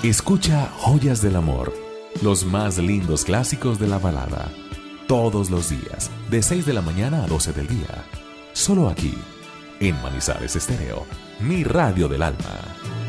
Escucha Joyas del Amor, los más lindos clásicos de la balada, todos los días, de 6 de la mañana a 12 del día. Solo aquí, en Manizales Estéreo, mi radio del alma.